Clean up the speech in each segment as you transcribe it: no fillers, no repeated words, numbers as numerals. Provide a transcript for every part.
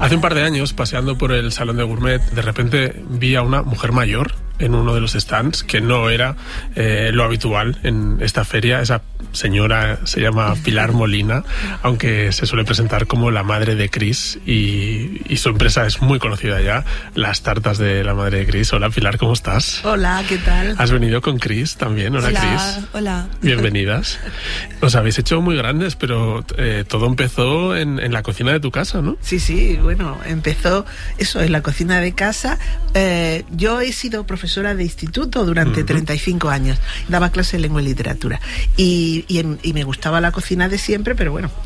Hace un par de años, paseando por el Salón de Gourmet, de repente vi a una mujer mayor en uno de los stands, que no era lo habitual en esta feria. Esa señora se llama Pilar Molina, aunque se suele presentar como la madre de Cris, y su empresa es muy conocida ya, las tartas de la madre de Cris. Hola Pilar, ¿cómo estás? Hola, ¿qué tal? ¿Has venido con Cris también? Hola Cris. Hola. Bienvenidas. Os habéis hecho muy grandes, pero todo empezó en la cocina de tu casa, ¿no? Sí, bueno, empezó eso, en la cocina de casa. Yo he sido profesora de instituto durante 35 años. Daba clases de lengua y literatura. Y me gustaba la cocina de siempre, pero bueno,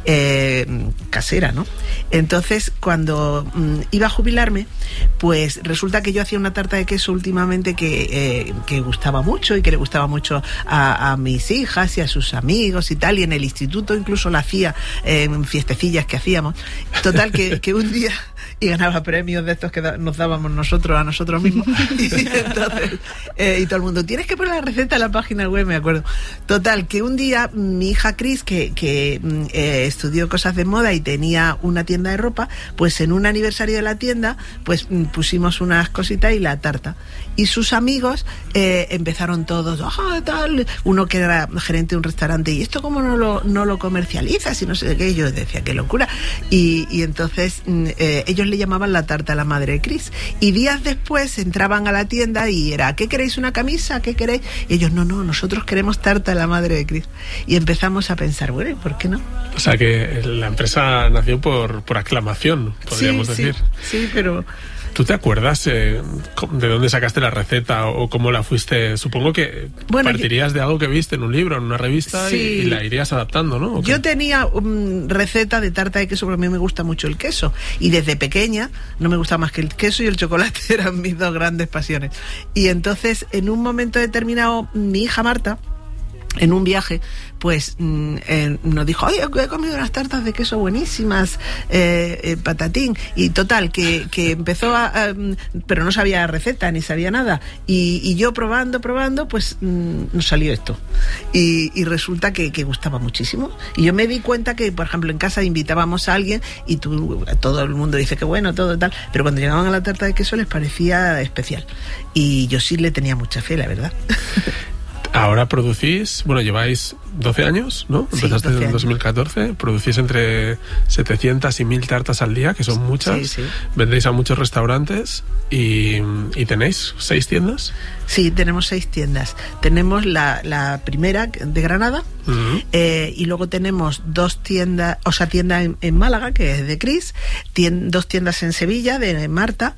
casera, ¿no? Entonces, cuando iba a jubilarme, pues resulta que yo hacía una tarta de queso últimamente que gustaba mucho y que le gustaba mucho a mis hijas y a sus amigos y tal, y en el instituto incluso la hacía en fiestecillas que hacíamos. Total, que un día, y ganaba premios de estos que nos dábamos nosotros a nosotros mismos, y entonces y todo el mundo, tienes que poner la receta en la página web, me acuerdo. Total, que un día mi hija Cris, que estudió cosas de moda y tenía una tienda de ropa, pues en un aniversario de la tienda, pues pusimos unas cositas y la tarta. Y sus amigos empezaron todos, tal, uno que era gerente de un restaurante, y esto cómo no lo comercializas y no sé qué. Yo decía, qué locura. Y entonces ellos le llamaban la tarta a la madre de Cris, y días después entraban a la tienda y era, ¿qué queréis? ¿Una camisa? ¿Qué queréis? Y ellos, no, nosotros queremos tarta a la madre de Cris. Y empezamos a pensar, bueno, ¿y por qué no? O sea que la empresa nació por aclamación, podríamos decir. Sí, pero... ¿Tú te acuerdas de dónde sacaste la receta o cómo la fuiste? Supongo que partirías de algo que viste en un libro, en una revista, sí, y la irías adaptando, ¿no? Yo tenía receta de tarta de queso, porque a mí me gusta mucho el queso. Y desde pequeña no me gusta más que el queso y el chocolate, eran mis dos grandes pasiones. Y entonces, en un momento determinado, mi hija Marta, en un viaje, pues nos dijo, oye, he comido unas tartas de queso buenísimas, patatín, y total, que empezó pero no sabía receta, ni sabía nada, y yo probando, pues nos salió esto, y resulta que gustaba muchísimo, y yo me di cuenta que, por ejemplo, en casa invitábamos a alguien, y todo el mundo dice que bueno, todo tal, pero cuando llegaban a la tarta de queso les parecía especial, y yo sí le tenía mucha fe, la verdad. Ahora producís, bueno, lleváis 12 años, ¿no? Sí, empezaste en 2014, producís entre 700 y 1000 tartas al día, que son muchas. Sí. Vendéis a muchos restaurantes y tenéis 6 tiendas. Sí, tenemos 6 tiendas. Tenemos la primera de Granada, y luego tenemos 2 tiendas, o sea, tienda en Málaga, que es de Cris, 2 tiendas en Sevilla, de Marta,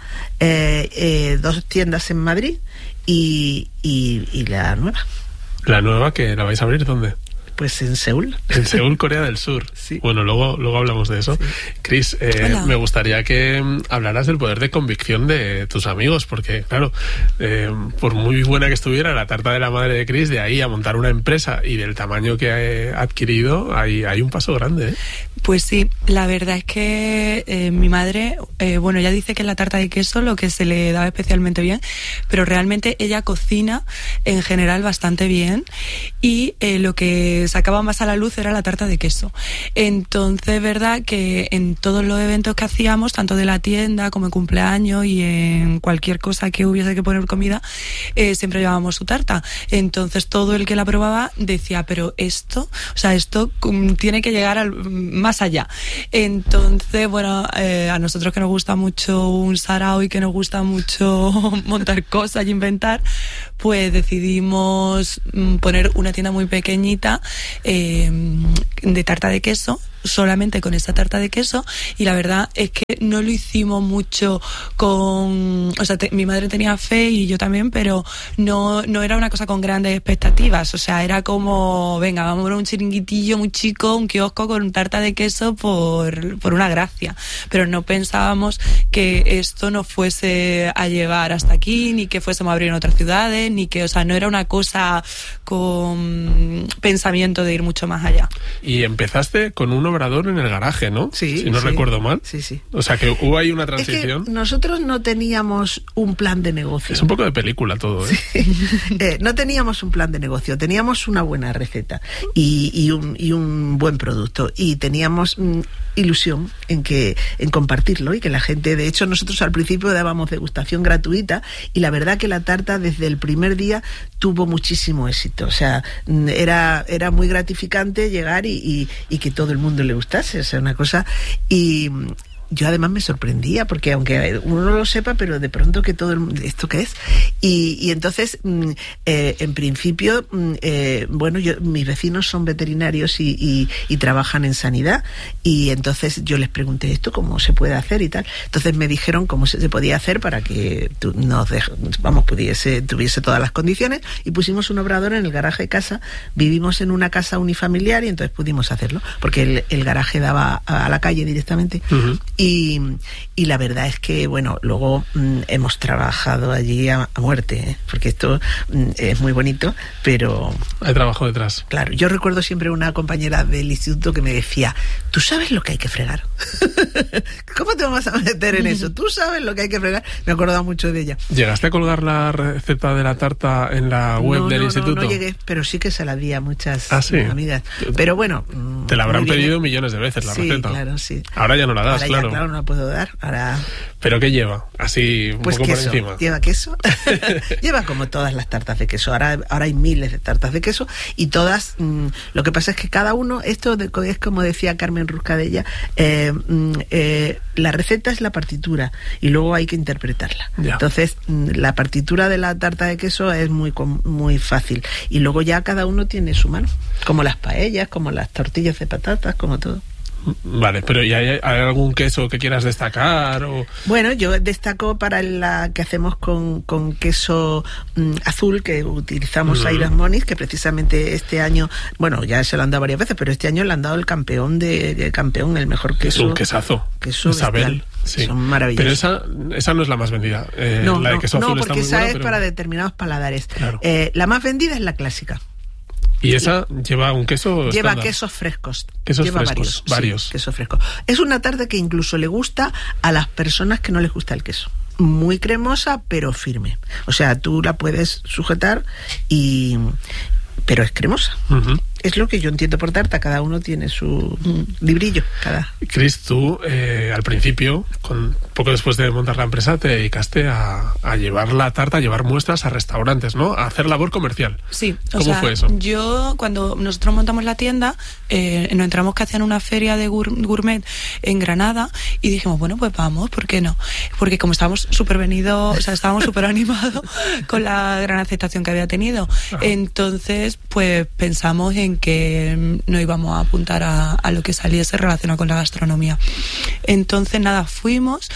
2 tiendas en Madrid y la nueva. ¿La nueva que la vais a abrir dónde? Pues en Seúl. En Seúl, Corea del Sur. Sí. Bueno, luego hablamos de eso. Sí. Cris, me gustaría que hablaras del poder de convicción de tus amigos, porque, claro, por muy buena que estuviera la tarta de la madre de Cris, de ahí a montar una empresa y del tamaño que ha adquirido, hay un paso grande, ¿eh? Pues sí, la verdad es que mi madre, ella dice que es la tarta de queso lo que se le daba especialmente bien, pero realmente ella cocina en general bastante bien, y lo que sacaba más a la luz era la tarta de queso. Entonces, verdad que en todos los eventos que hacíamos, tanto de la tienda como en cumpleaños y en cualquier cosa que hubiese que poner comida, siempre llevábamos su tarta. Entonces todo el que la probaba decía, pero esto tiene que llegar más allá. Entonces, a nosotros que nos gusta mucho un sarao y que nos gusta mucho montar cosas y inventar, pues decidimos poner una tienda muy pequeñita de tarta de queso, solamente con esa tarta de queso, y la verdad es que no lo hicimos mucho mi madre tenía fe y yo también, pero no era una cosa con grandes expectativas, era como, venga, vamos a poner un chiringuitillo muy chico, un kiosco con tarta de queso por una gracia, pero no pensábamos que esto nos fuese a llevar hasta aquí, ni que fuésemos a abrir en otras ciudades, ni que, no era una cosa con pensamiento de ir mucho más allá. Y empezaste con un obrador en el garaje, ¿no? Sí. Si no recuerdo mal. Sí. O sea, que hubo ahí una transición. Es que nosotros no teníamos un plan de negocio. Es un poco de película todo, ¿eh? Sí. No teníamos un plan de negocio, teníamos una buena receta y un buen producto, y teníamos ilusión en compartirlo, y que la gente, de hecho nosotros al principio dábamos degustación gratuita, y la verdad que la tarta desde el primer día tuvo muchísimo éxito. O sea, era muy gratificante llegar y que todo el mundo le gustase. O sea, una cosa. Y yo además me sorprendía, porque aunque uno no lo sepa, pero de pronto que todo el mundo, ¿esto qué es? Y entonces, en principio, bueno, mis vecinos son veterinarios y trabajan en sanidad, y entonces yo les pregunté esto, ¿cómo se puede hacer y tal? Entonces me dijeron cómo se podía hacer para que tuviese todas las condiciones, y pusimos un obrador en el garaje de casa. Vivimos en una casa unifamiliar y entonces pudimos hacerlo, porque el garaje daba a la calle directamente. Uh-huh. Y la verdad es que, bueno, luego hemos trabajado allí a muerte, porque esto es muy bonito, pero... Hay trabajo detrás. Claro, yo recuerdo siempre una compañera del instituto que me decía, ¿tú sabes lo que hay que fregar? ¿Cómo te vas a meter en eso? ¿Tú sabes lo que hay que fregar? Me acordaba mucho de ella. ¿Llegaste a colgar la receta de la tarta en la web del instituto? No llegué, pero sí que se la di a muchas amigas. Pero bueno... Te la habrán pedido millones de veces la receta. Claro, sí. Ahora ya no la das, ahora claro. Claro, no la puedo dar. Ahora... ¿Pero qué lleva? Así un poco queso, por encima. Lleva queso. Lleva como todas las tartas de queso. Ahora hay miles de tartas de queso, y todas... lo que pasa es que cada uno... Esto es como decía Carmen Ruscadella, la receta es la partitura y luego hay que interpretarla. Ya. Entonces, la partitura de la tarta de queso es muy fácil. Y luego ya cada uno tiene su mano. Como las paellas, como las tortillas de patatas, como todo. Vale, pero ¿y hay algún queso que quieras destacar? O... Bueno, yo destaco para la que hacemos con queso azul, que utilizamos Airas Moniz, que precisamente este año, bueno, ya se lo han dado varias veces, pero este año le han dado el campeón, el mejor queso. Es un quesazo. Queso Isabel. Sí. Son maravillosos. Pero esa no es la más vendida. La de queso azul porque está muy esa buena, es para determinados paladares. Claro. La más vendida es la clásica. ¿Y esa lleva un queso Lleva estándar? Quesos frescos. Quesos lleva frescos, varios. Sí, queso fresco. Es una tarta que incluso le gusta a las personas que no les gusta el queso. Muy cremosa, pero firme. O sea, tú la puedes sujetar pero es cremosa. Uh-huh. Es lo que yo entiendo por tarta. Cada uno tiene su librillo. Cris, tú al principio, poco después de montar la empresa, te dedicaste a llevar la tarta, a llevar muestras a restaurantes, ¿no? A hacer labor comercial. Sí. ¿Cómo fue eso? Yo, cuando nosotros montamos la tienda, nos entramos que hacían una feria de gourmet en Granada, y dijimos, bueno, pues vamos, ¿por qué no? Porque como estábamos súper venidos, o sea, estábamos súper animados con la gran aceptación que había tenido. Ajá. Entonces, pues pensamos en que no íbamos a apuntar a lo que saliese relacionado con la gastronomía. Entonces, nada, fuimos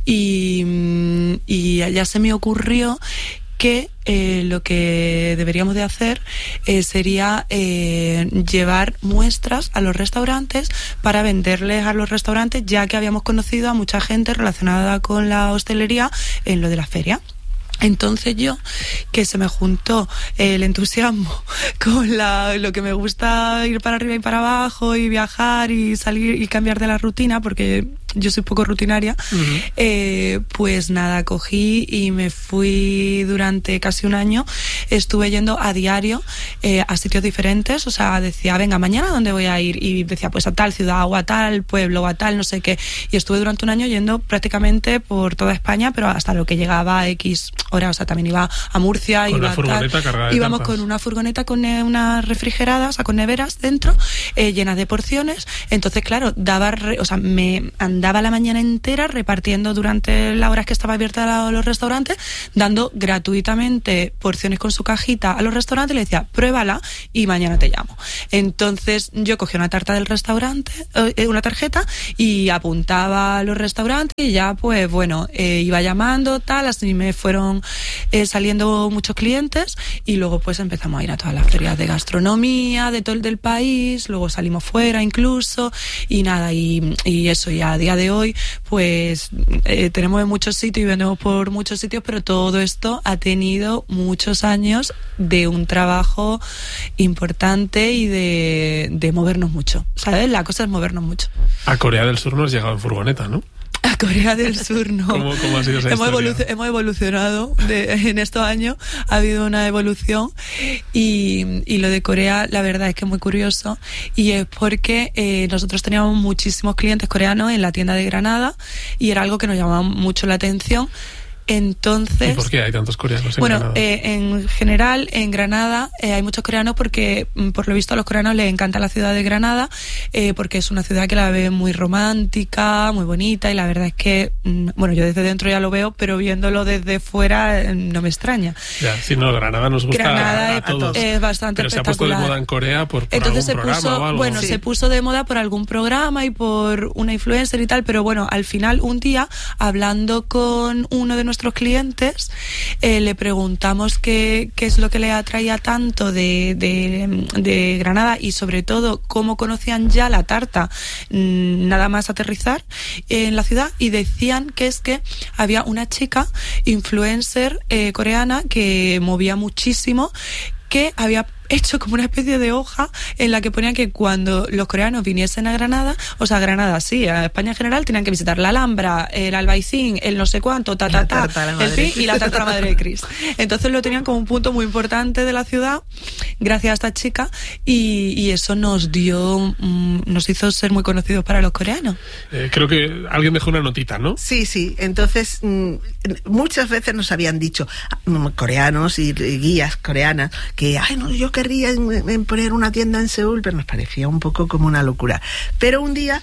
y ya se me ocurrió que lo que deberíamos de hacer sería llevar muestras a los restaurantes para venderles a los restaurantes, ya que habíamos conocido a mucha gente relacionada con la hostelería en lo de la feria. Entonces yo, que se me juntó el entusiasmo con lo que me gusta, ir para arriba y para abajo y viajar y salir y cambiar de la rutina, porque yo soy poco rutinaria, pues nada, cogí y me fui durante casi un año. Estuve yendo a diario a sitios diferentes. O sea, decía, venga, mañana ¿a dónde voy a ir? Y decía, pues a tal ciudad, o a tal pueblo, o a tal no sé qué. Y estuve durante un año yendo prácticamente por toda España, pero hasta lo que llegaba a X horas. O sea, también iba a Murcia, con iba la furgoneta cargada de íbamos tapas. Con una furgoneta con unas refrigeradas, o sea, con neveras dentro, llenas de porciones. Entonces, claro, me andaba la mañana entera repartiendo durante las horas que estaba abierta los restaurantes, dando gratuitamente porciones con su cajita a los restaurantes. Le decía, pruébala y mañana te llamo. Entonces yo cogía una tarta del restaurante, una tarjeta, y apuntaba a los restaurantes, y ya pues bueno, iba llamando, tal, así me fueron saliendo muchos clientes, y luego pues empezamos a ir a todas las ferias de gastronomía de todo el del país. Luego salimos fuera incluso, y nada, y eso, y a día día de hoy, pues tenemos en muchos sitios y vendemos por muchos sitios, pero todo esto ha tenido muchos años de un trabajo importante y de movernos mucho, ¿sabes? La cosa es movernos mucho. A Corea del Sur no has llegado en furgoneta, ¿no? A Corea del Sur no. ¿Cómo ha sido esa historia? Hemos evolucionado en estos años, ha habido una evolución y lo de Corea la verdad es que es muy curioso y es porque nosotros teníamos muchísimos clientes coreanos en la tienda de Granada y era algo que nos llamaba mucho la atención. Entonces, ¿y por qué hay tantos coreanos en Granada? En general en Granada hay muchos coreanos porque por lo visto a los coreanos les encanta la ciudad de Granada, porque es una ciudad que la ve muy romántica, muy bonita, y la verdad es que bueno, yo desde dentro ya lo veo, pero viéndolo desde fuera no me extraña. Ya, si no, Granada nos gusta Granada a todos. Es bastante pero espectacular. Se ha puesto de moda en Corea por entonces algún programa o algo. Bueno, sí. Se puso de moda por algún programa y por una influencer y tal, pero bueno, al final un día hablando con uno de nuestros clientes, le preguntamos qué es lo que le atraía tanto de Granada y sobre todo cómo conocían ya la tarta nada más aterrizar en la ciudad, y decían que es que había una chica influencer coreana que movía muchísimo, que había hecho como una especie de hoja en la que ponía que cuando los coreanos viniesen a Granada, o sea, Granada sí, a España en general, tenían que visitar la Alhambra, el Albaicín, el no sé cuánto, el fin, y la tarta a la Madre de Cristo. Entonces lo tenían como un punto muy importante de la ciudad, gracias a esta chica, y eso nos hizo ser muy conocidos para los coreanos. Creo que alguien dejó una notita, ¿no? Sí, entonces muchas veces nos habían dicho coreanos y guías coreanas que, ay, no, yo querría en poner una tienda en Seúl, pero nos parecía un poco como una locura. Pero un día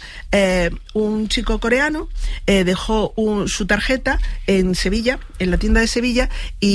un chico coreano dejó su tarjeta en Sevilla, en la tienda de Sevilla,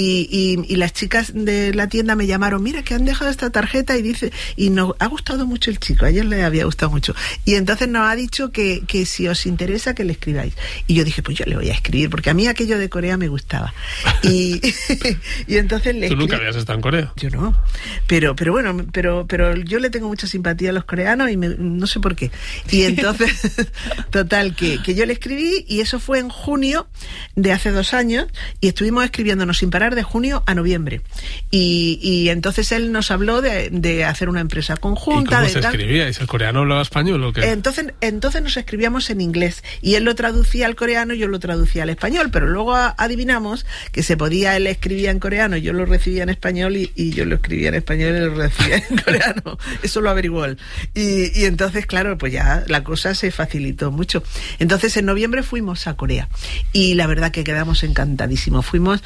y las chicas de la tienda me llamaron, mira que han dejado esta tarjeta, y nos ha gustado mucho el chico, a ellos les había gustado mucho, y entonces nos ha dicho que si os interesa que le escribáis. Y yo dije, pues yo le voy a escribir, porque a mí aquello de Corea me gustaba. Y entonces le escribí. ¿Tú nunca habías estado en Corea? Yo no. Pero bueno, pero yo le tengo mucha simpatía a los coreanos y no sé por qué. Y entonces, total, que yo le escribí, y eso fue en junio de hace 2 años, y estuvimos escribiéndonos sin parar de junio a noviembre. Y entonces él nos habló de hacer una empresa conjunta. ¿Y cómo se escribíais? ¿El coreano hablaba español o qué? Entonces nos escribíamos en inglés, y él lo traducía al coreano y yo lo traducía al español, pero luego adivinamos que se podía, él escribía en coreano, yo lo recibía en español, y yo lo escribía en español y lo recibía en coreano. Eso lo averiguó él. Y entonces, claro, pues ya la cosa se facilitó mucho. Entonces, en noviembre fuimos a Corea, y la verdad que quedamos encantadísimos. Fuimos,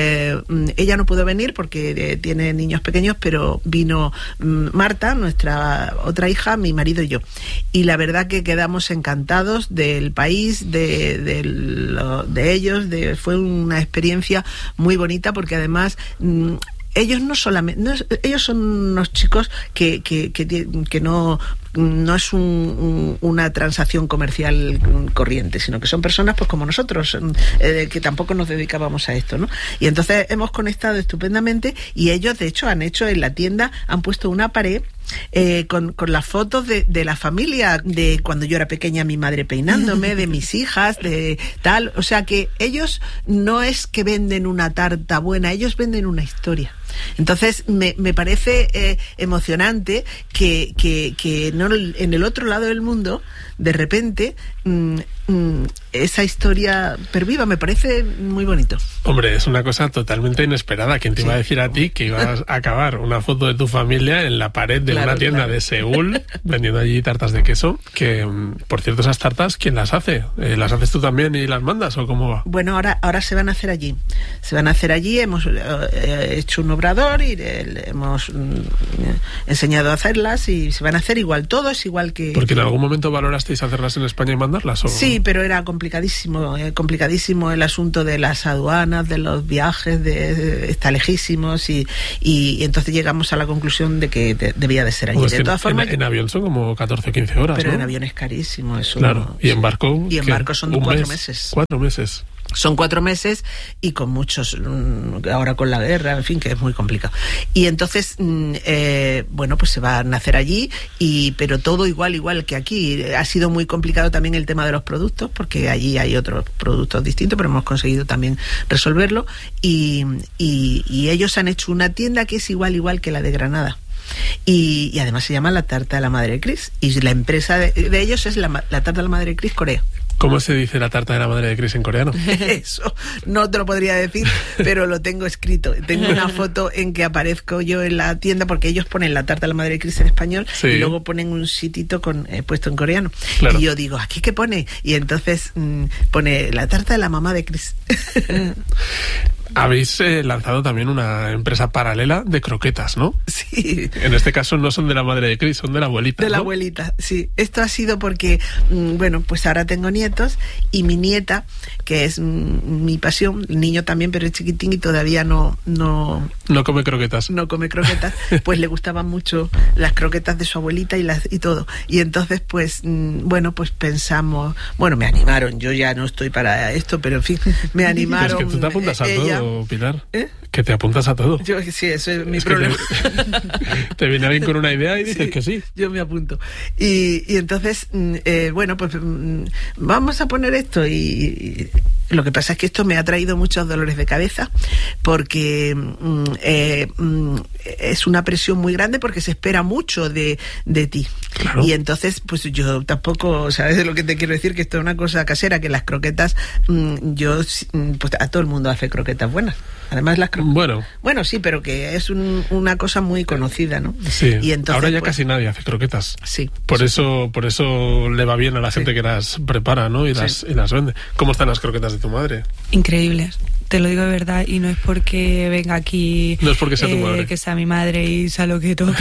ella no pudo venir porque tiene niños pequeños, pero vino Marta, nuestra otra hija, mi marido y yo. Y la verdad que quedamos encantados del país, de ellos. Fue una experiencia muy bonita, porque además ellos no solamente, ellos son unos chicos que no es una transacción comercial corriente, sino que son personas pues como nosotros, que tampoco nos dedicábamos a esto, ¿no? Y entonces hemos conectado estupendamente, y ellos de hecho han hecho en la tienda, han puesto una pared con las fotos de la familia, de cuando yo era pequeña, mi madre peinándome, de mis hijas, de tal. O sea que ellos no es que venden una tarta buena, ellos venden una historia. Entonces me parece emocionante que no, en el otro lado del mundo, de repente esa historia perviva. Me parece muy bonito. Hombre, es una cosa totalmente inesperada. ¿Quién te iba a decir a ti que ibas a acabar una foto de tu familia en la pared de una tienda de Seúl, vendiendo allí tartas de queso? Que, por cierto, esas tartas, ¿quién las hace? ¿Las haces tú también y las mandas o cómo va? Bueno, ahora se van a hacer allí. Hemos hecho un obrador y hemos enseñado a hacerlas, y se van a hacer igual. Todo es igual que... Porque en algún momento valorasteis hacerlas en España y mandarlas, ¿o? Sí, pero era complicadísimo el asunto de las aduanas, de los viajes, está lejísimos, y entonces llegamos a la conclusión de que debía de ser allí. Pues de todas formas, en avión son como 14 o 15 horas, pero ¿no? en avión es carísimo eso. Claro, y en barco... Y en barco son 4 meses. 4 meses. Son 4 meses y con muchos, ahora con la guerra, en fin, que es muy complicado. Y entonces, bueno, pues se va a nacer allí, pero todo igual que aquí. Ha sido muy complicado también el tema de los productos, porque allí hay otros productos distintos, pero hemos conseguido también resolverlo. Y ellos han hecho una tienda que es igual que la de Granada. Y además se llama La Tarta de la Madre Cris. Y la empresa de ellos es la Tarta de la Madre Cris Corea. ¿Cómo se dice la tarta de la madre de Cris en coreano? Eso no te lo podría decir, pero lo tengo escrito. Tengo una foto en que aparezco yo en la tienda, porque ellos ponen la tarta de la madre de Cris en español, sí, y luego ponen un sitito puesto en coreano. Claro. Y yo digo, ¿aquí qué pone? Y entonces pone la tarta de la mamá de Cris. Habéis lanzado también una empresa paralela de croquetas, ¿no? Sí. En este caso no son de la madre de Cris, son de la abuelita. De la abuelita, sí. Esto ha sido porque, bueno, pues ahora tengo nietos y mi nieta, que es mi pasión, el niño también, pero es chiquitín y todavía no come croquetas. No come croquetas, pues le gustaban mucho las croquetas de su abuelita y todo. Y entonces, pues, bueno, pues pensamos, bueno, me animaron, yo ya no estoy para esto, pero en fin, me animaron. Es que tú te apuntas a todo, Pilar. Que te apuntas a todo. Yo sí, eso es mi problema. Te viene alguien con una idea y dices sí, que sí. Yo me apunto. Y entonces, bueno, pues vamos a poner esto y lo que pasa es que esto me ha traído muchos dolores de cabeza porque es una presión muy grande porque se espera mucho de ti. Claro. Y entonces, pues yo tampoco, ¿sabes de lo que te quiero decir? Que esto es una cosa casera, que las croquetas, pues a todo el mundo hace croquetas buenas. Además las croquetas. Bueno, sí, pero que es una cosa muy conocida, ¿no? Sí. Y entonces, ahora ya casi nadie hace croquetas. Sí. Por eso le va bien a la gente que las prepara, ¿no? Y las vende. ¿Cómo están las croquetas de tu madre? Increíbles. Te lo digo de verdad, y no es porque venga aquí... No es porque sea tu madre. Que sea mi madre y sea lo que toque.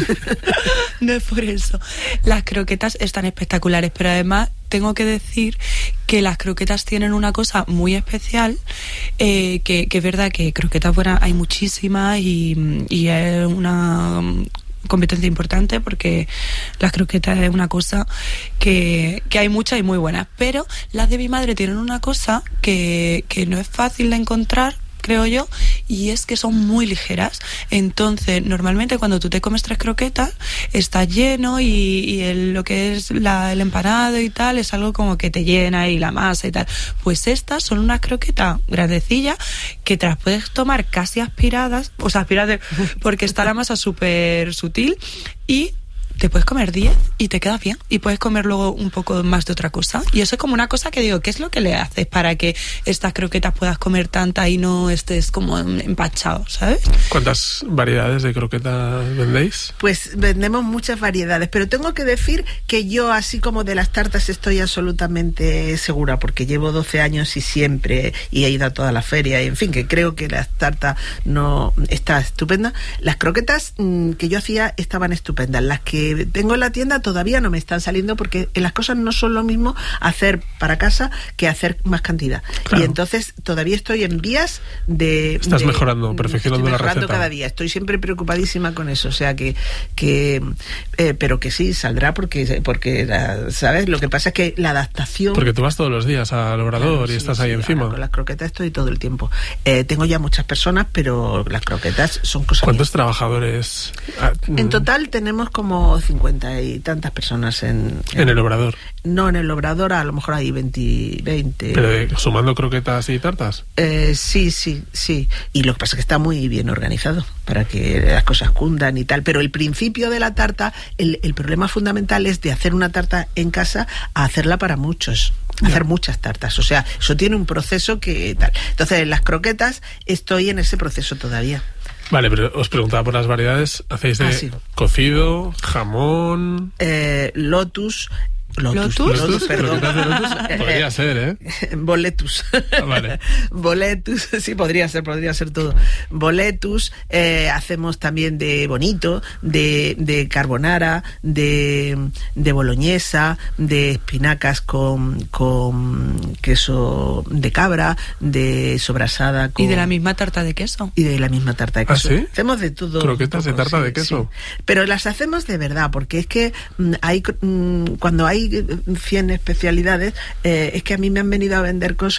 No es por eso. Las croquetas están espectaculares, pero además tengo que decir que las croquetas tienen una cosa muy especial, que es verdad que croquetas buenas hay muchísimas y es una competencia importante porque las croquetas es una cosa que hay muchas y muy buenas, pero las de mi madre tienen una cosa que no es fácil de encontrar, creo yo, y es que son muy ligeras. Entonces, normalmente cuando tú te comes 3 croquetas, estás lleno y lo que es el empanado y tal, es algo como que te llena y la masa y tal. Pues estas son unas croquetas grandecillas que te las puedes tomar casi aspiradas, o sea, aspiradas porque está la masa súper sutil y te puedes comer 10 y te queda bien. Y puedes comer luego un poco más de otra cosa. Y eso es como una cosa que digo, ¿qué es lo que le haces para que estas croquetas puedas comer tanta y no estés como empachado, ¿sabes? ¿Cuántas variedades de croquetas vendéis? Pues vendemos muchas variedades, pero tengo que decir que yo, así como de las tartas, estoy absolutamente segura, porque llevo 12 años y siempre, y he ido a toda la feria, y en fin, que creo que las tartas no está estupenda. Las croquetas que yo hacía estaban estupendas. Las que tengo en la tienda todavía no me están saliendo porque las cosas no son lo mismo hacer para casa que hacer más cantidad. Claro. Y entonces todavía estoy en vías de... Estás mejorando, perfeccionando la receta. Estoy mejorando cada día. Estoy siempre preocupadísima con eso. O sea que pero que sí, saldrá porque ¿sabes? Lo que pasa es que la adaptación... Porque tú vas todos los días al Obrador, claro, y estás ahí encima. Con las croquetas estoy todo el tiempo. Tengo ya muchas personas, pero las croquetas son cosas... ¿Cuántos trabajadores? En total tenemos como 50 y tantas personas en el Obrador. No, en el Obrador a lo mejor hay 20. ¿Pero sumando croquetas y tartas? Sí. Y lo que pasa es que está muy bien organizado para que las cosas cundan y tal. Pero el principio de la tarta, el problema fundamental es de hacer una tarta en casa a hacerla para muchos. Hacer muchas tartas. O sea, eso tiene un proceso que tal. Entonces, en las croquetas estoy en ese proceso todavía. Vale, pero os preguntaba por las variedades. ¿Hacéis de cocido, jamón? Lotus, perdón. Podría ser, ¿eh? Boletus. Vale. Boletus, sí, podría ser todo. Boletus, hacemos también de bonito, de carbonara, de boloñesa, de espinacas con queso de cabra, de sobrasada con... ¿Y de la misma tarta de queso? Y de la misma tarta de queso. ¿Ah, sí? Hacemos de todo. ¿Croquetas de tarta de queso? Sí. Pero las hacemos de verdad, porque es que cuando hay 100 especialidades, es que a mí me han venido a vender cosas